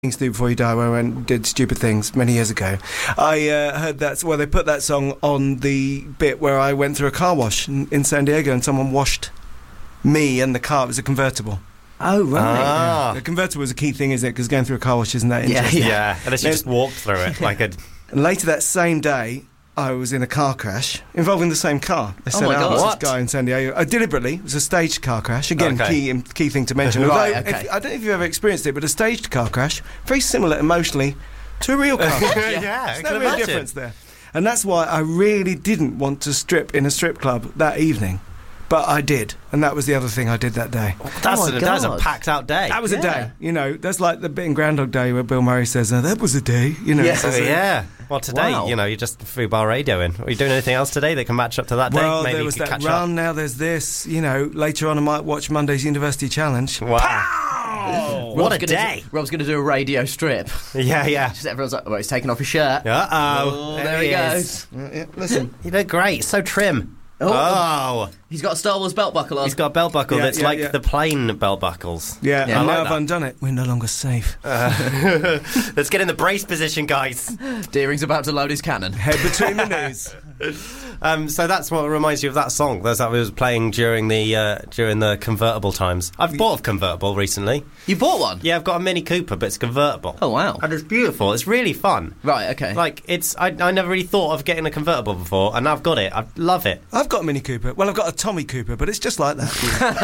Things to Do Before You Die, where I went and did stupid things many years ago. I heard that. Well, they put that song on the bit where I went through a car wash in San Diego, and someone washed me and the car. It was a convertible. Oh, right. Yeah. The convertible is a key thing, isn't it? Because going through a car wash isn't that interesting. Yeah. Unless you just walked through it like a. And later that same day, I was in a car crash involving the same car. They said, my God. this guy in San Diego. Deliberately, it was a staged car crash. Again, Okay. key thing to mention. Right, Although, okay. I don't know if you've ever experienced it, but a staged car crash, very similar emotionally to a real car crash. Yeah, I There's can no real imagine. difference there. And that's why I really didn't want to strip in a strip club that evening. But I did. And that was the other thing I did that day. That's my a God. packed out day. That was a Yeah. day. You know, that's like the bit in Groundhog Day where Bill Murray says, that was a day. You know, Yeah. it's just Yeah. Well, today, Wow. you're just FUBAR radioing. Are you doing anything else today that can match up to that day? well, Maybe there you was could that catch run, up. now there's this. You know, later on I might watch Monday's University Challenge. Wow. What a day. Rob's going to do a radio strip. Yeah. Just everyone's like, well, he's taking off his shirt. Uh-oh. Oh, there he is. goes. Listen. You look great. So trim. Oh. He's got a Star Wars belt buckle on. He's got a belt buckle Yeah, that's yeah, like yeah. the plain belt buckles. Yeah, Yeah, and I now like I've undone it. We're no longer safe. Let's get in the brace position, guys. Deering's about to load his cannon. Head between the knees. So that's what reminds you of that song. That's what was playing during the convertible times. I've bought a convertible recently. You bought one? Yeah, I've got a Mini Cooper, but it's convertible. Oh, wow. And it's beautiful. It's really fun. Right, okay. Like, I never really thought of getting a convertible before, and I've got it. I love it. I've got a Mini Cooper. Well, I've got a Tommy Cooper, but it's just like that.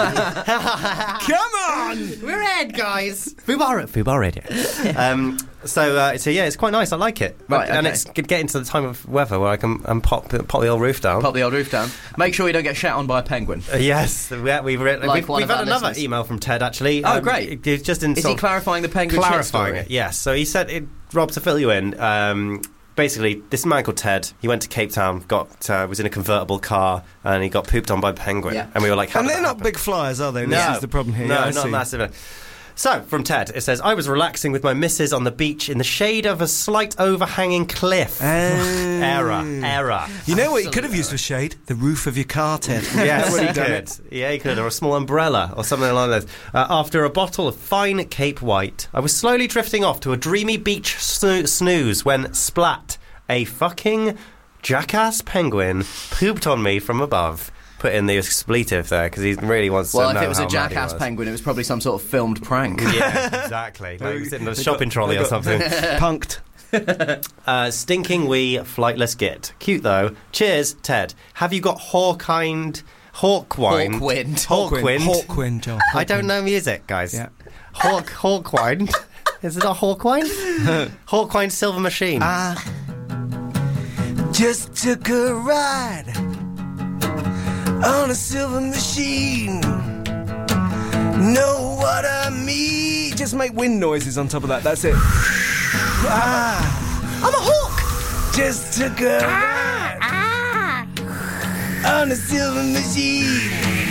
Come on! We're ahead, guys. FUBAR Radio. So yeah, it's quite nice. I like it. Right, And okay. it's getting to the time of weather where I can pop the old roof down. Pop the old roof down. Make sure you don't get shat on by a penguin. Yes, we've Like we've one had of our another listeners. email from Ted, actually. Oh, great. It's just in Is sort he of clarifying the penguin shit clarifying story? it, yes. So he said, Rob, to fill you in, basically, this man called Ted, he went to Cape Town, was in a convertible car, and he got pooped on by a penguin. Yeah. And we were like, how And did they're that not happen? big flyers, are they? No. This is the problem here. No, Yeah, I not see. massive. So, from Ted, it says, I was relaxing with my missus on the beach in the shade of a slight overhanging cliff. Error. You know what you could have used for shade? The roof of your car, Ted. Yes, Already he done could. it. Yeah, he could. Or a small umbrella or something like that. After a bottle of fine Cape White, I was slowly drifting off to a dreamy beach snooze when, splat, a fucking jackass penguin pooped on me from above. Put in the expletive there because he really wants to know Well, if it was how a mad he jackass was. penguin, it was probably some sort of filmed prank. Yeah, exactly. Like, he was in a They shopping got- trolley they or got something. Punked. Stinking wee, flightless git. Cute though. Cheers, Ted. Have you got Hawkwind? Hawkwind. Hawkwind, Joel. I don't know music, guys. Yeah. Hawkwind. Is it not Hawkwind? Hawkwind Silver Machine. Just took a ride on a silver machine. Know what I mean? Just make wind noises on top of that. That's it. I'm a hawk. Just took a ride on a silver machine.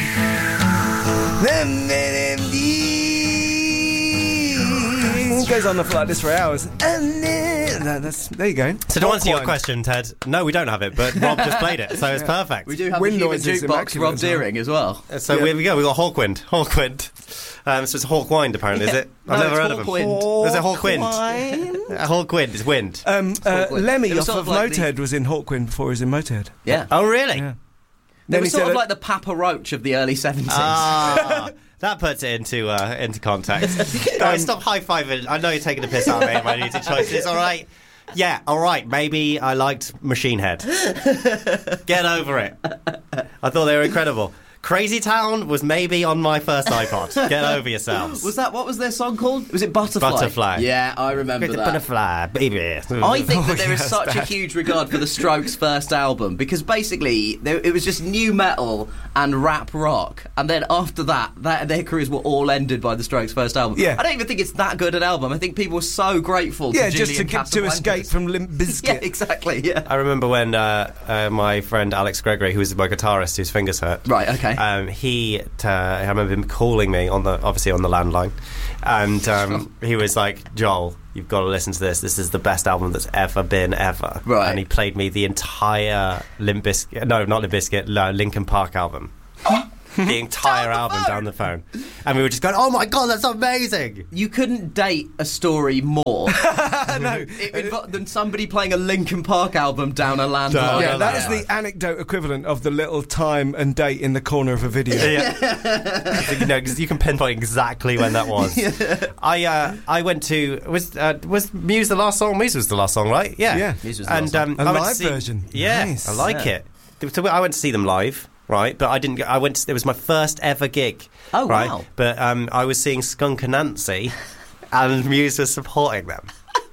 It goes on like this for hours. And then, there you go. So to answer your Hawkwind. question, Ted, no, we don't have it, but Rob just played it, so it's perfect. We do have Wind the human noises jukebox, immaculate Rob as well. Deering, as well. So here we go. We got Hawkwind. So it's Hawkwind, apparently, is it? I've No, never it's heard of him. Hawkwind. There's a Hawkwind. Hawkwind is wind. Lemmy It was off sort of of like the- Motorhead was in Hawkwind before he was in Motorhead. Yeah. Oh, really? Yeah. They Then were he sort said of like the Papa Roach of the early 70s. Ah, that puts it into context. Guys, stop high-fiving. I know you're taking the piss out of me and my music choices, all right? Yeah, all right, maybe I liked Machine Head. Get over it. I thought they were incredible. Crazy Town was maybe on my first iPod. Get over yourselves. What was their song called? Was it Butterfly? Butterfly. Yeah, I remember Crazy that. Butterfly, baby. I think that there is such a huge regard for the Strokes' first album because basically it was just new metal and rap rock, and then after that their careers were all ended by the Strokes' first album. Yeah. I don't even think it's that good an album. I think people were so grateful Yeah, to just Julian to escape Casablancas. from Limp Bizkit. Yeah, exactly, yeah. I remember when my friend Alex Gregory, who was my guitarist whose fingers hurt, Right, okay. I remember him calling me on the landline, and he was like, "Joel, you've got to listen to this. This is the best album that's ever been ever." Right. And he played me the entire Linkin Park album. the entire album down the phone. And we were just going, oh my God, that's amazing. You couldn't date a story more No. than somebody playing a Linkin Park album down a landline. Yeah, that is the anecdote equivalent of the little time and date in the corner of a video. Because you can pinpoint exactly when that was. I went to was Muse the last song? Muse was the last song, right? Yeah. Muse was the last song. A live version. Yeah, Nice. I like it. So I went to see them live. Right, but I didn't. I went. It was my first ever gig. Oh, right? wow! But I was seeing Skunk Anansie, and Muse was supporting them.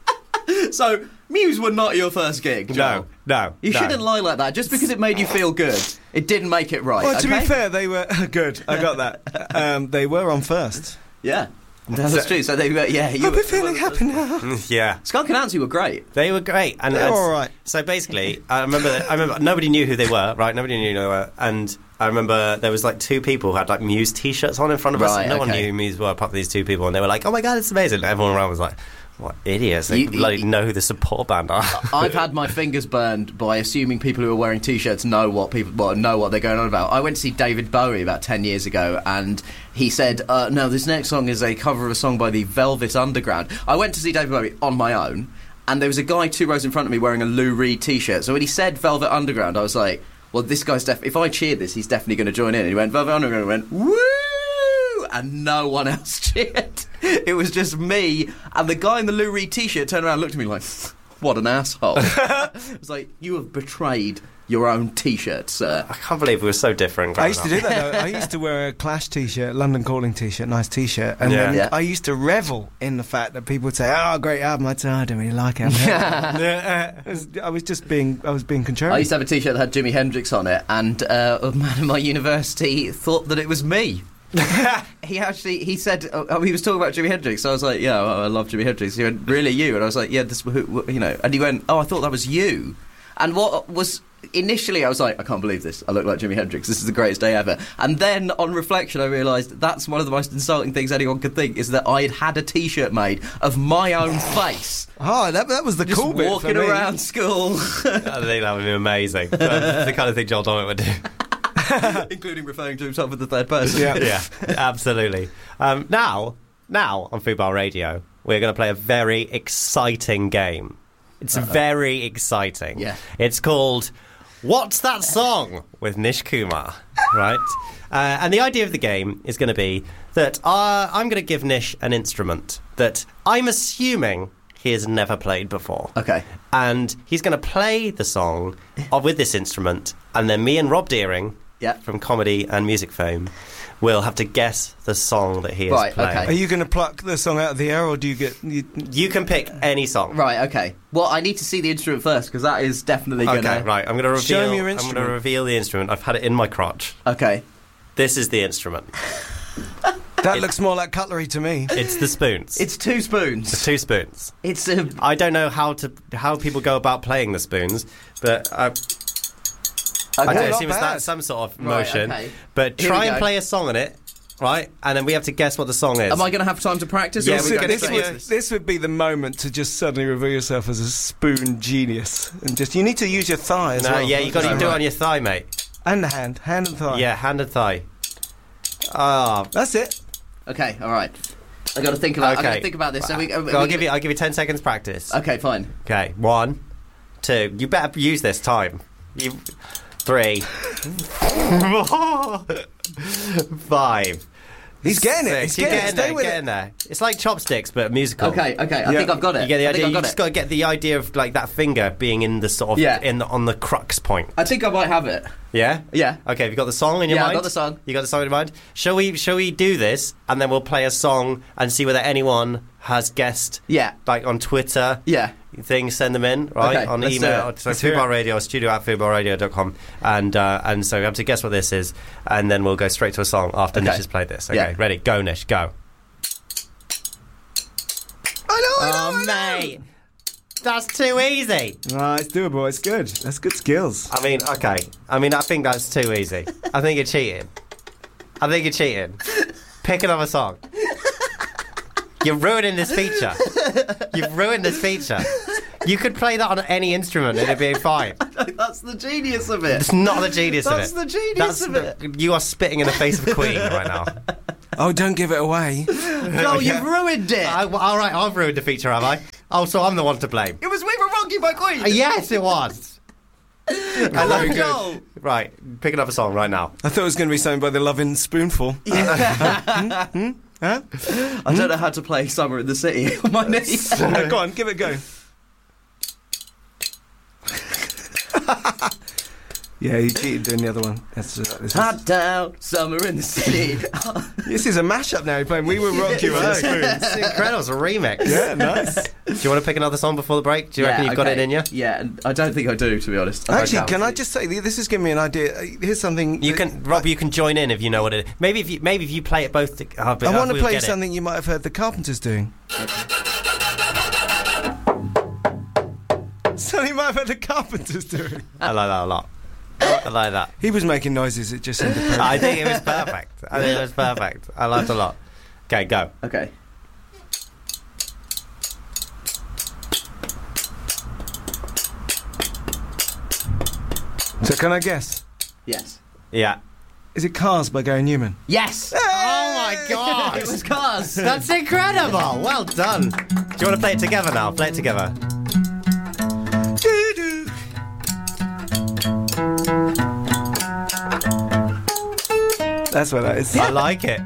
So Muse were not your first gig, Joel. No. You shouldn't lie like that. Just because it made you feel good, it didn't make it right. Well, to okay? be fair, they were good. I got that. They were on first. Yeah. That's true. So they were, I'll be feeling happy now. Yeah. Skunk Anansie were great. They were great. And They're all right. So basically, I remember nobody knew who they were, right? Nobody knew who they were. And I remember there was like two people who had like Muse t-shirts on in front of us. Right, No one knew who Muse were apart from these two people. And they were like, oh my God, it's amazing. And everyone around was like, what idiots. They know who the support band are. I've had my fingers burned by assuming people who are wearing t-shirts know what they're going on about. I went to see David Bowie about 10 years ago, and he said, no, this next song is a cover of a song by the Velvet Underground. I went to see David Bowie on my own, and there was a guy 2 rows in front of me wearing a Lou Reed t-shirt. So when he said Velvet Underground, I was like, well, this guy's if I cheer this, he's definitely going to join in. And he went, Velvet Underground, and I went, woo! And no one else cheered. It was just me, and the guy in the Lou Reed t-shirt turned around and looked at me like, what an asshole. It was like, you have betrayed your own t-shirt, sir. I can't believe we were so different. I used to do that, though. I used to wear a Clash t-shirt, London Calling t-shirt, nice t-shirt, and then I used to revel in the fact that people would say, oh, great album. I'd say, I don't really like it. I was being contrarian. I used to have a t-shirt that had Jimi Hendrix on it, and a man in my university thought that it was me. he said he was talking about Jimi Hendrix, so I was like, yeah, I love Jimi Hendrix. He went, really, you? And I was like, yeah, this, you know. And he went, oh, I thought that was you. And what was initially, I was like, I can't believe this. I look like Jimi Hendrix. This is the greatest day ever. And then on reflection, I realised that's one of the most insulting things anyone could think, is that I had a t-shirt made of my own face. Oh, that was the just cool bit. Walking around school. I think that would be amazing. That's the kind of thing Joel Dommett would do. Including referring to himself in the third person. Yeah, absolutely. Now on Fubar Radio, we're going to play a very exciting game. It's very exciting. Yeah. It's called What's That Song? With Nish Kumar, right? And the idea of the game is going to be that I'm going to give Nish an instrument that I'm assuming he has never played before. Okay. And he's going to play the song with this instrument, and then me and Rob Deering from Comedy and Music Fame will have to guess the song that he is playing. Okay. Are you going to pluck the song out of the air, or do you get... You can pick any song. Right, okay. Well, I need to see the instrument first, because that is definitely going to... Okay, right. I'm going to reveal... Show me your instrument. I'm going to reveal the instrument. I've had it in my crotch. Okay. This is the instrument. That looks more like cutlery to me. It's the spoons. It's 2 spoons. It's 2 spoons. It's I don't know how people go about playing the spoons, but... I don't assume it's that some sort of motion. Okay. But try and play a song on it, right? And then we have to guess what the song is. Am I going to have time to practice? Yeah, this would be the moment to just suddenly reveal yourself as a spoon genius, and just you need to use your thigh as well. Yeah, you got to do it on your thigh, mate. And the hand and thigh. Yeah, hand and thigh. That's it. Okay, all right. I got to think about. I got to think about this. So I'll give you 10 seconds practice. Okay, fine. Okay, 1, 2. You better use this time. 3, 4, 5. He's getting it. He's getting there. It's like chopsticks, but musical. Okay. I think I've got it. You get the idea. You just got to get the idea of like that finger being in the sort of on the crux point. I think I might have it. Yeah. Yeah. Okay. Have you got the song in your mind? Yeah, I got the song. You got the song in your mind. Shall we do this and then we'll play a song and see whether anyone has guessed? Yeah. Like on Twitter. Yeah. Things, send them in, right? Okay, on email, so Fubar Radio, studio@fubarradio.com, and so we have to guess what this is, and then we'll go straight to a song after Nish has played this. Okay, ready? Go, Nish, go. I know, mate, that's too easy. No, it's doable. It's good. That's good skills. I mean, I think that's too easy. I think you're cheating. Pick another song. You're ruining this feature. You've ruined this feature. You could play that on any instrument and it'd be fine. That's the genius of it. It's not the genius of it. That's the genius of it. You are spitting in the face of Queen right now. Oh, don't give it away. Joel, you've ruined it. All right, I've ruined the feature, have I? Oh, so I'm the one to blame. It was We Were Wrong You by Queen. Yes, it was. Very good. Right, picking up a song right now. I thought it was going to be something by the Lovin' Spoonful. Huh? I don't know how to play Summer in the City on my knees. Go on, give it a go. Yeah, you cheated doing the other one. Hot down, Summer in the City. This is a mashup now. You're playing We Will Rock You on the spoons. It's incredible. It's a remix. Yeah, nice. Do you want to pick another song before the break? Do you reckon you've got it in you? Yeah, and I don't think I do, to be honest. Actually, can I just say, this is giving me an idea. Here's something... Rob, you can join in if you know what it is. Maybe if you play it both... I want to play something you might have heard the Carpenters doing. Something you might have heard the Carpenters doing. I like that a lot. I like that. He was making noises, it just sounded perfect. I think it was perfect. I liked it a lot. Okay, go. Okay. So can I guess? Yes. Yeah. Is it Cars by Gary Newman? Yes! Oh my God! It was Cars! That's incredible! Well done. Do you want to play it together now? Play it together. That's what that is. I like it.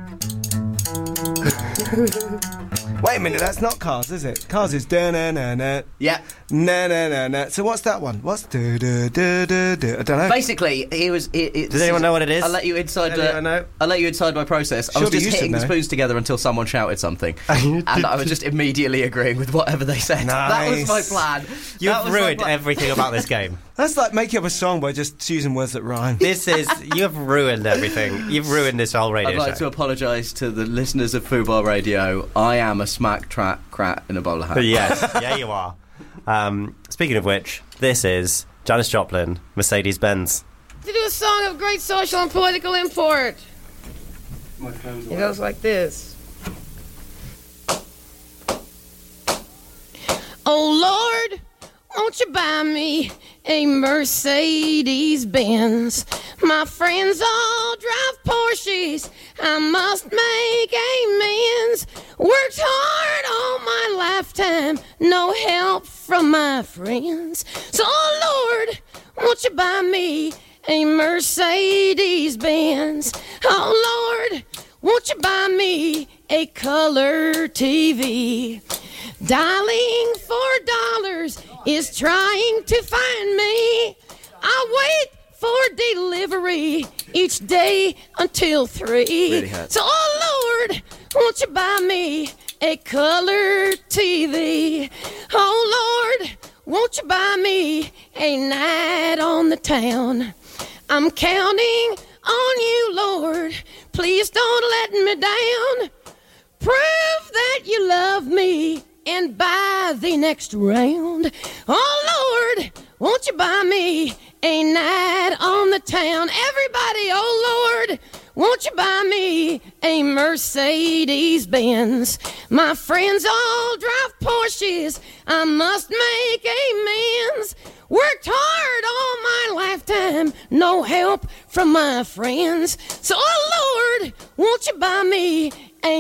Wait a minute, that's not Cars, is it? Cars is da-na-na-na. Yeah. Na-na-na-na. So what's that one? What's do-do-do-do-do? I don't know. Basically, he was... Does anyone know what it is? I'll let you inside know? I'll let you inside my process. I was just hitting the spoons together until someone shouted something. And I was just immediately agreeing with whatever they said. Nice. That was my plan. You've ruined everything about this game. That's like making up a song by just choosing words that rhyme. You've ruined everything. You've ruined this whole radio show. I'd like to apologise to the listeners of Fubar Radio. I am a smack trap crat in a bowler hat. Yes, yeah, you are. Speaking of which, this is Janis Joplin, Mercedes-Benz. To do a song of great social and political import. It goes like this. Oh Lord, won't you buy me a Mercedes-Benz? My friends all drive Porsches, I must make amends. Worked hard all my lifetime, no help from my friends. So oh Lord, won't you buy me a Mercedes-Benz? Oh Lord, won't you buy me a color TV? Dialing $4 is trying to find me. I wait for delivery each day until 3. Really hurts. So, oh Lord, won't you buy me a color TV? Oh Lord, won't you buy me a night on the town? I'm counting on you, Lord. Please don't let me down. Prove that you love me and buy the next round. Oh Lord, won't you buy me a night on the town? Everybody, oh Lord, won't you buy me a Mercedes-Benz? My friends all drive Porsches, I must make amends. Worked hard all my lifetime, no help from my friends. So, oh Lord, won't you buy me a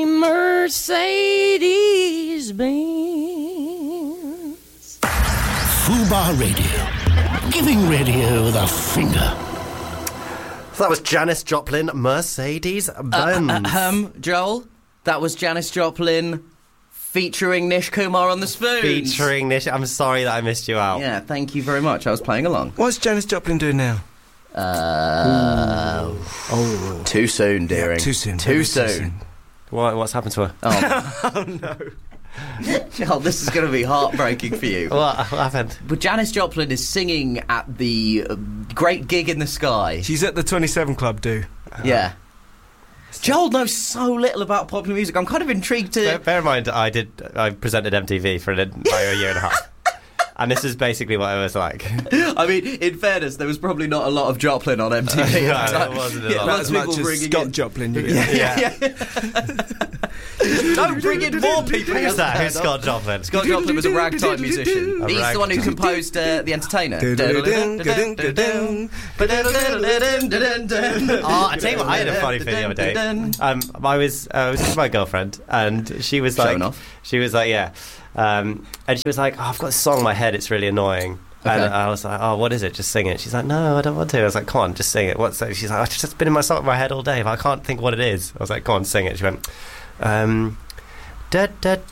Mercedes-Benz? Fubar Radio, giving radio the finger. So that was Janis Joplin, Mercedes-Benz. Joel, that was Janis Joplin featuring Nish Kumar on the spoons. Featuring Nish. I'm sorry that I missed you out. Yeah, thank you very much. I was playing along. What's Janis Joplin doing now? Too soon, dearing. Yeah, too soon. Too soon. What's happened to her? Oh no. Joel, this is going to be heartbreaking for you. What happened? But Janis Joplin is singing at the Great Gig in the Sky. She's at the 27 Club, Yeah. Joel knows so little about popular music. I'm kind of intrigued to... Bear in mind, I presented MTV for a year and a half. And this is basically what it was like. I mean, in fairness, there was probably not a lot of Joplin on MTV. No, it wasn't a lot. Not as much as Scott Joplin. Yeah. Don't bring in more people. Who's that? Who's Scott Joplin? Scott Joplin was a ragtime musician. He's the one who composed The Entertainer. Oh, I tell you what, I had a funny thing the other day. I was with my girlfriend, and she was like, yeah, and she was like, oh, I've got a song in my head, it's really annoying. Okay. And I was like, oh, what is it? Just sing it. She's like, no, I don't want to. I was like, come on, just sing it. What's that? She's like, it's just been in my head all day, but I can't think what it is. I was like, come on, sing it. She went, I was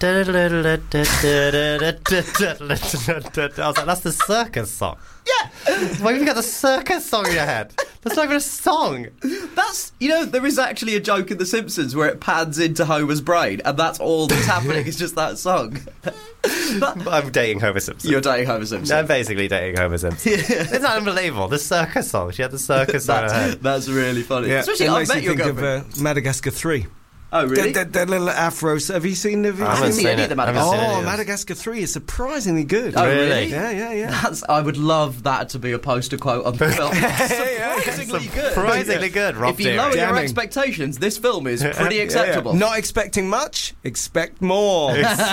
like, that's the circus song. Yeah. Why have you got the circus song in your head? That's not even a song. That's, there is actually a joke in The Simpsons where it pans into Homer's brain, and that's all that's happening. It's just that song. I'm dating Homer Simpson. You're dating Homer Simpson. I'm basically dating Homer Simpson. Isn't that unbelievable? The circus song. She had the circus song in her head. That's really funny. Yeah, especially, I met your girlfriend. Of Madagascar 3. Oh, really? That little afro. Have you seen the video? I haven't seen any of the Madagascar. Oh, Madagascar 3 is surprisingly good. Oh, really? Yeah. I would love that to be a poster quote on the film. Surprisingly good. Surprisingly good, Rob. If you lower your expectations, this film is pretty acceptable. Not expecting much, expect more.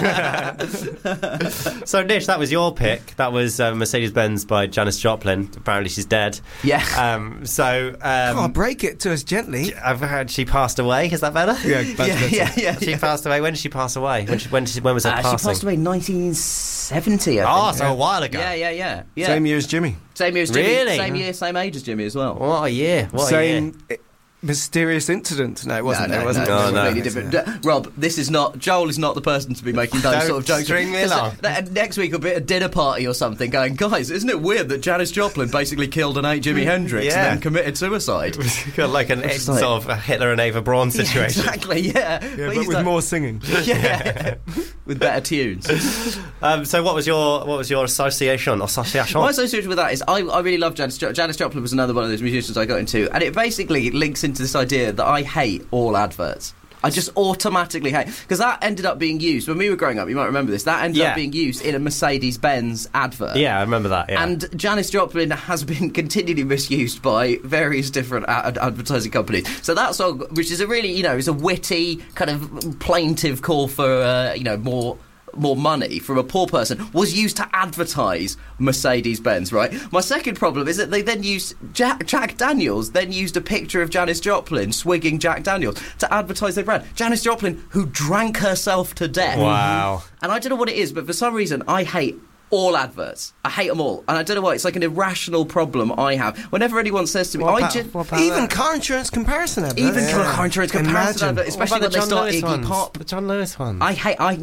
So, Nish, that was your pick. That was Mercedes-Benz by Janis Joplin. Apparently she's dead. Yeah. Come on, break it to us gently. I've heard she passed away. Is that better? Yeah. She passed away. When did she pass away? When was her passing? She passed away in 1970, I think. Oh, so a while ago. Yeah. Same year as Jimmy. Really? Same year, same age as Jimmy as well. What a year. Mysterious incident. No, it wasn't. No, completely different. Rob, Joel is not the person to be making those sort of jokes. String me along. Next week will be a dinner party or something going, guys, isn't it weird that Janis Joplin basically killed and ate Jimi Hendrix and then committed suicide? Got like an sort of a Hitler and Eva Braun situation. Yeah, exactly, yeah. But with more singing. Yeah. With better tunes. So what was your association? My association with that is I really love Janis Joplin. Janis Joplin was another one of those musicians I got into, and it basically links into this idea that I hate all adverts. I just automatically hate, because that ended up being used when we were growing up. You might remember this. That ended up being used in a Mercedes-Benz advert. Yeah, I remember that. Yeah. And Janis Joplin has been continually misused by various different advertising companies. So that song, which is a really, is a witty kind of plaintive call for more money from a poor person, was used to advertise Mercedes-Benz, right? My second problem is that they then used Jack Daniels then used a picture of Janis Joplin swigging Jack Daniels to advertise their brand. Janis Joplin, who drank herself to death. Wow. And I don't know what it is, but for some reason I hate all adverts. I hate them all. And I don't know why. It's like an irrational problem I have. Whenever anyone says to me... Even car insurance comparison adverts. Even car insurance comparison adverts. Especially when they start Iggy Pop. The John Lewis one. I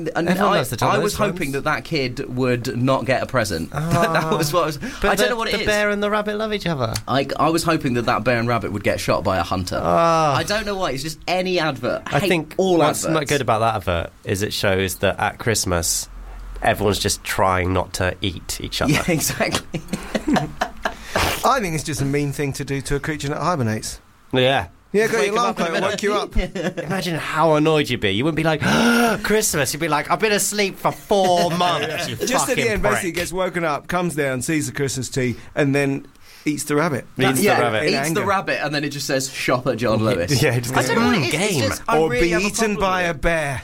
was hoping that kid would not get a present. That was what I was... I don't know what it is. The bear and the rabbit love each other. I was hoping that bear and rabbit would get shot by a hunter. I don't know why. It's just any advert. I think all adverts. What's not good about that advert is it shows that at Christmas... everyone's just trying not to eat each other. Yeah, exactly. I think it's just a mean thing to do to a creature that hibernates. Yeah. Yeah, got your alarm clock, woke you up. Imagine how annoyed you'd be. You wouldn't be like, Christmas. You'd be like, I've been asleep for 4 months. Just at the end, basically gets woken up, comes down, sees the Christmas tree, and then eats the rabbit. Eats the rabbit, and then it just says, shop at John Lewis. Yeah, just I don't know what it is. Game. Or be eaten by a bear.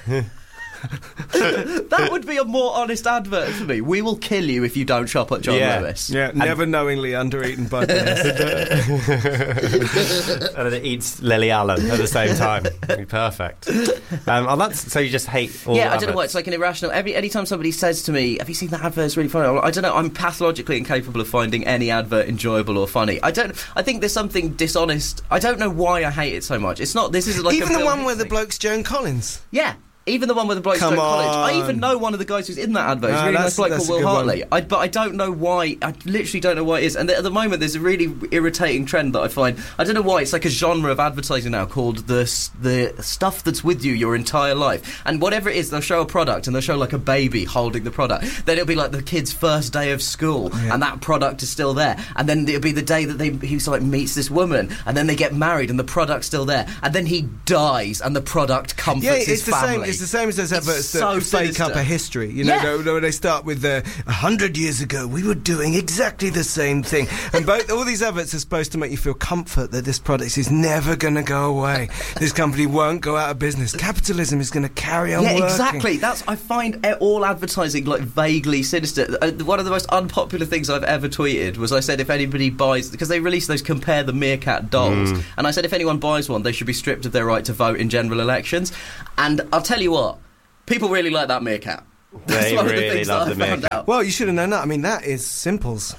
That would be a more honest advert for me. We will kill you if you don't shop at John Lewis. Yeah, never knowingly undereaten by bears. And then it eats Lily Allen at the same time. It'd be perfect. So you just hate all I don't know why. It's like an irrational... Anytime somebody says to me, have you seen that advert? It's really funny. I don't know. I'm pathologically incapable of finding any advert enjoyable or funny. I think there's something dishonest. I don't know why I hate it so much. It's not... This is like even the one where the bloke's Joan Collins. Yeah. Even the one with the bloke Stoke College. I even know one of the guys who's in that advert. He's a really nice bloke called Will Hartley. But I don't know why. I literally don't know why it is. And at the moment, there's a really irritating trend that I find. I don't know why. It's like a genre of advertising now called the stuff that's with you your entire life. And whatever it is, they'll show a product and they'll show like a baby holding the product. Then it'll be like the kid's first day of school and that product is still there. And then it'll be the day that he like meets this woman and then they get married and the product's still there. And then he dies and the product comforts his family. it's the same as those adverts that so fake up sinister. a history. You know, where they start with 100 years ago we were doing exactly the same thing, and all these adverts are supposed to make you feel comfort that this product is never going to go away. This company won't go out of business. Capitalism is going to carry on working. Exactly. I find all advertising like vaguely sinister. One of the most unpopular things I've ever tweeted was I said if anybody buys, because they released those Compare the Meerkat dolls, and I said if anyone buys one, they should be stripped of their right to vote in general elections. And I'll tell you what, people really like that meerkat. That's They one of the really things love that the I found meerkat. out. Well, you should have known that. I mean, that is Simples.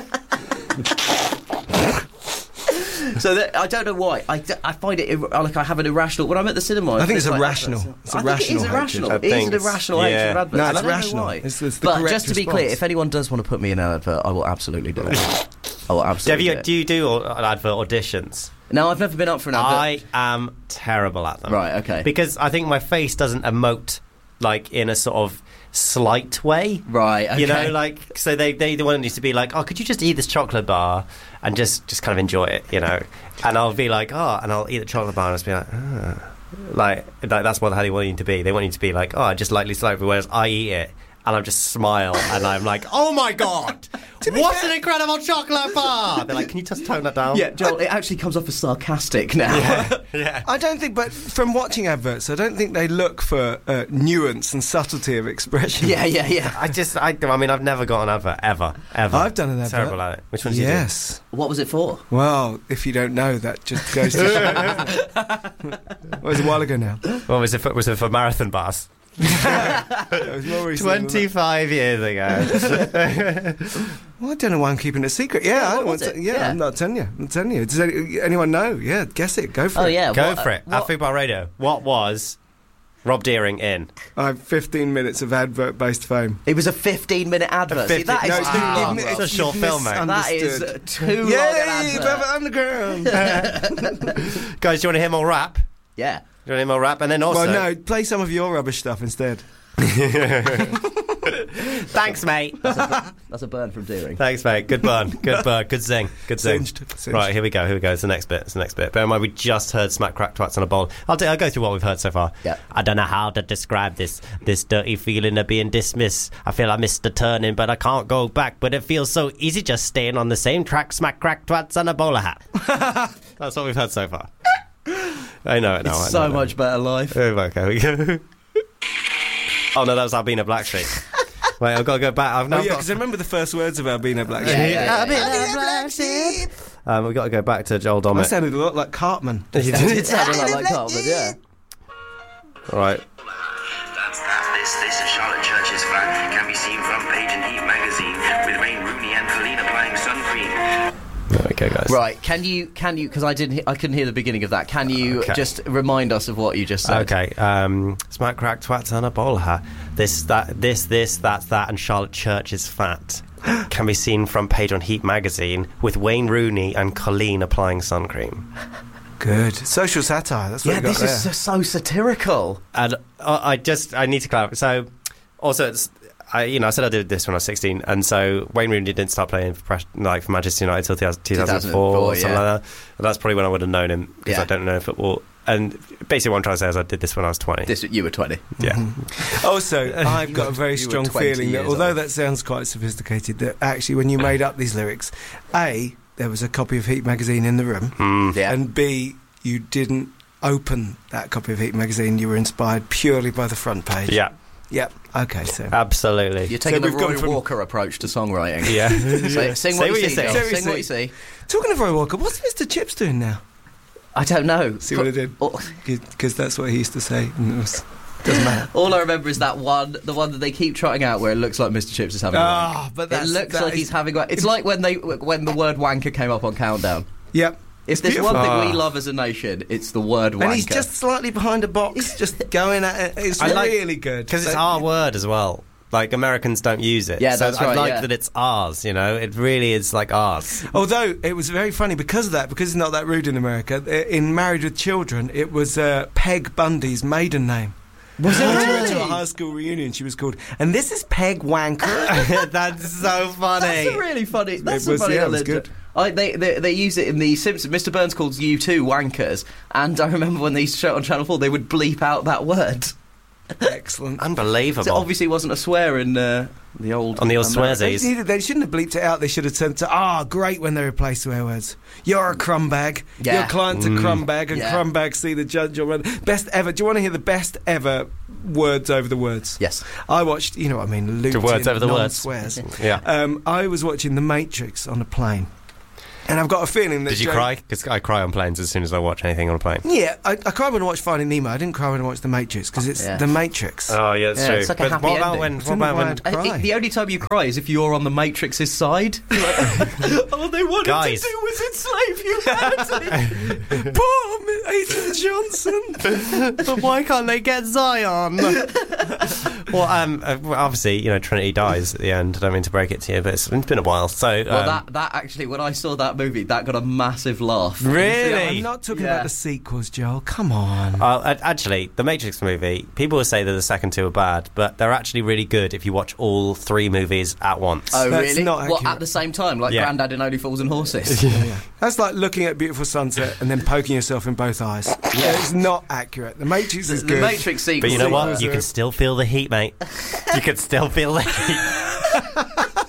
So I don't know why. I find it like I have an irrational. When I'm at the cinema, I think it's like irrational. adverts. It's I think it is irrational irrational. hatred. It is an irrational hatred of adverts. No, and it's I don't know rational. why. It's the but correct just to be response. clear, if anyone does want to put me in an advert, I will absolutely do it. I will absolutely. Do you do advert auditions? No, I've never been up for an advert. I am terrible at them. Right, okay. Because I think my face doesn't emote like in a sort of slight way. Right, okay. You know, like, so they want you to be like, oh, could you just eat this chocolate bar and just kind of enjoy it, you know? And I'll be like, oh, and I'll eat the chocolate bar and just be like, oh. Like that's what how they want you to be. They want you to be like, oh, I just lightly slightly, whereas I eat it and I just smile and I'm like, oh my God, what an incredible chocolate bar! They're like, can you just tone that down? Yeah, Joel, it actually comes off as sarcastic now. Yeah. I don't think, but from watching adverts, I don't think they look for nuance and subtlety of expression. yeah. I mean, I've never got an advert ever. I've done an advert. Terrible at it. Which one did you do? Yes. What was it for? Well, if you don't know, that just goes to show. Doesn't it? Well, it was a while ago now. What was it for marathon bars? It was more recent than that. 25 years ago. Well, I don't know why I'm keeping it a secret. Yeah, I don't want to. Yeah, I'm not telling you. I'm telling you. Does anyone know? Yeah, guess it. Go for it. Oh yeah, Go for it. At Fubar Radio. What was Rob Deering in? I have 15 minutes of advert-based fame. It was a 15-minute advert. See, that is No, too long. It's a short film, mate. That is too long an Yay, advert. Velvet Underground. Guys, do you want to hear more rap? Yeah. Do you want to hear more rap? And then also... Well, no, play some of your rubbish stuff instead. Thanks, mate. That's a burn from Deering. Thanks, mate. Good burn. Good burn. Good zing. Good zing. Singed. Right, here we go. It's the next bit. Bear in mind, we just heard Smack Crack Twats on a Bowl. I'll go through what we've heard so far. Yeah. I don't know how to describe this dirty feeling of being dismissed. I feel I missed the turning, but I can't go back. But it feels so easy just staying on the same track. Smack Crack Twats and a bowler hat. That's what we've heard so far. I know it now. It's so much better life. Okay, we go. Oh no, that was Albina Blacksheep. Wait, I've got to go back. Because I remember the first words of Albina Black Sheep. We've got to go back to Joel I Dommett. sounded a lot like Cartman. It sounded like Cartman, yeah. All right. That's that. This is Charlotte Church's flat. Can be seen front page in Heat magazine with Wayne Rooney and Colleen applying sun cream. Okay, guys. Right, can you? Because I couldn't hear the beginning of that. Can you just remind us of what you just said? Okay. Smack Crack Twats and a bowler hat. This, that's that, and Charlotte Church is fat. Can be seen front page on Heat magazine with Wayne Rooney and Colleen applying sun cream. Good. Social satire. That's what you got this there. is so satirical. And I need to clarify. So, also, I said I did this when I was 16, and so Wayne Rooney didn't start playing for Manchester United until 2004 or something like that. And that's probably when I would have known him, because I don't know football. And basically what I'm trying to say is I did this when I was 20. You were 20. Yeah. Also, I've got a very strong 20 feeling that years although old. that sounds quite sophisticated, that actually when you made up these lyrics, A, there was a copy of Heat magazine in the room, Yeah. and B, you didn't open that copy of Heat magazine, you were inspired purely by the front page. Yeah. Yep. Okay, so... Absolutely. You're taking So the we've gone Roy from- Walker approach to songwriting. Yeah. Sing what you see. say. Joel. Sing what you see. Talking of Roy Walker, what's Mr. Chips doing now? I don't know. See what I did? Oh. Because that's what he used to say. And doesn't matter. All I remember is the one that they keep trotting out where it looks like Mr. Chips is having a wank. But It looks like he's having a wank. It's like when the word wanker came up on Countdown. Yep. If there's one beautiful. thing we love as a nation, it's the word wanker. And he's just slightly behind a box, just going at it. It's really good. Because it's our word as well. Like, Americans don't use it. Yeah, so that's I right, like yeah. that it's ours, you know? It really is like ours. Although it was very funny because of that, because it's not that rude in America. In Married with Children, it was Peg Bundy's maiden name. Was it When she went really? to a high school reunion, she was called, and this is Peg Wanker. That's so funny. That's a really funny. That's It was- a funny yeah, it was little- good. They use it in The Simpsons. Mr. Burns calls U2 wankers, and I remember when they used to show it on Channel 4, they would bleep out that word. Excellent. Unbelievable. So it obviously wasn't a swear in the old... On the old American. swearsies. They shouldn't have bleeped it out. They should have said, great when they replace swear words. You're a crumb bag. Yeah. Your client's a crumb bag, and Yeah. crumb bags see the judge. Best ever. Do you want to hear the best ever words over the words? Yes. I watched, you know what I mean, The words over the words. swears. Yeah. I was watching The Matrix on a plane. And I've got a feeling that... Did you cry? Because I cry on planes as soon as I watch anything on a plane. Yeah, I cried when I watched Finding Nemo. I didn't cry when I watched The Matrix, because it's The Matrix. Oh, yeah, that's true. It's like a happy what about ending. when... I don't know why I'd cry. The only time you cry is if you're on the Matrix's side. All they wanted Guys. to do was enslave humanity. Poor Agent Johnson. But why can't they get Zion? Well, obviously, you know, Trinity dies at the end. I don't mean to break it to you, but it's been a while. So, Well, that actually, when I saw that movie, that got a massive laugh. really? I'm not talking Yeah. about the sequels, Joel. Come on. Actually, the Matrix movie, people will say that the second two are bad, but they're actually really good if you watch all three movies at once. Oh, That's really? not What, accurate. at the same time? Like Yeah. Grandad in Only Fools and Horses? That's like looking at a beautiful sunset and then poking yourself in both eyes. It's not accurate. The Matrix is The good. Matrix sequel. But you know what? sequels You are- can still feel the heat, mate. You can still feel the heat.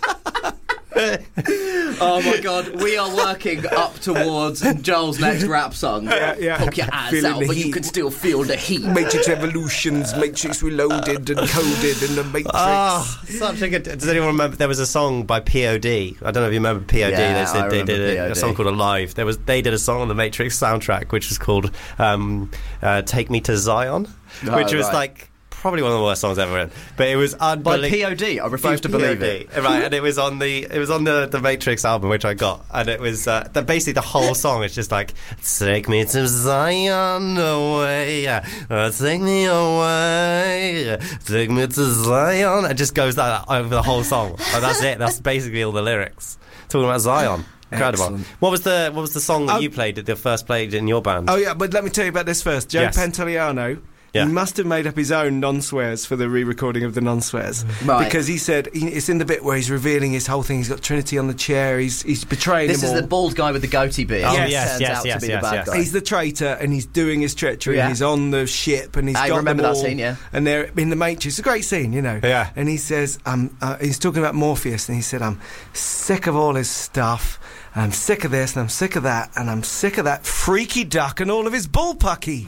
Oh my God, we are working up towards Joel's next rap song. Yeah. Poke your eyes Feeling out, the but you heat. can still feel the heat. Matrix Evolutions, Matrix Reloaded and Coded in the Matrix. Such a good. Does anyone remember? There was a song by POD. I don't know if you remember POD. Yeah, they I did remember a POD. song called Alive. They did a song on the Matrix soundtrack, which was called "Take Me to Zion," which was right. like probably one of the worst songs ever written. But it was By unbelievable. POD, I refuse to believe it. Right, and it was on the Matrix album, which I got, and it was basically the whole song is just like "Take me to Zion away, take me away, take me to Zion." It just goes that over the whole song. And that's it. That's basically all the lyrics. Talking about Zion. Incredible. Excellent. What was the song that you played? The first played in your band? Oh, yeah, but let me tell you about this first. Joe Yes. Pantoliano. Yeah. He must have made up his own non-swears for the re-recording of the non-swears. Right. Because he said, it's in the bit where he's revealing his whole thing. He's got Trinity on the chair. He's betraying This them is all. the bald guy with the goatee beard. Oh, Turns yes, out to be the bad yes. guy. He's the traitor, and he's doing his treachery. Yeah. And he's on the ship, and he's I got remember them that all, scene, yeah. And they're in the Matrix. It's a great scene, you know. Yeah. And he says, he's talking about Morpheus, and he said, "I'm sick of all his stuff. I'm sick of this, and I'm sick of that, and I'm sick of that freaky duck and all of his bullpucky."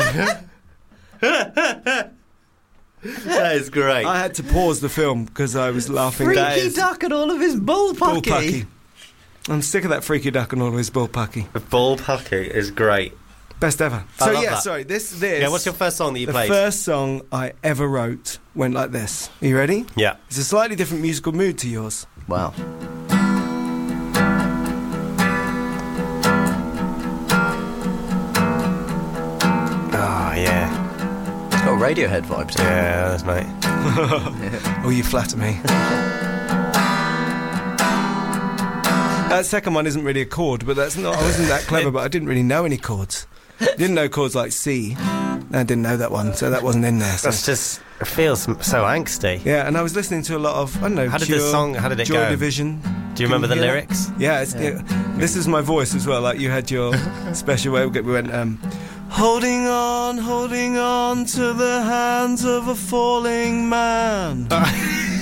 That is great. I had to pause the film because I was laughing. Freaky duck and all of his bullpucky. Bullpucky. I'm sick of that freaky duck and all of his bullpucky. The Bullpucky is great. Best ever. I So love yeah, that. sorry. This. Yeah, what's your first song that you the played? first song I ever wrote went like this. Are you ready? Yeah. It's a slightly different musical mood to yours. Wow. Oh, yeah. It's got Radiohead vibes. Yeah, that's mate. Oh, you flatter me. That second one isn't really a chord, but that's not. I wasn't that clever, but I didn't really know any chords. Didn't know chords like C. I didn't know that one, so that wasn't in there. So. That's just, it feels so angsty. Yeah, and I was listening to a lot of, I don't know, How did Cure, this song- how did it Joy go? Division. Do you remember the Can you hear lyrics? that? Yeah, this is my voice as well. Like you had your special way. We went, holding on to the hands of a falling man.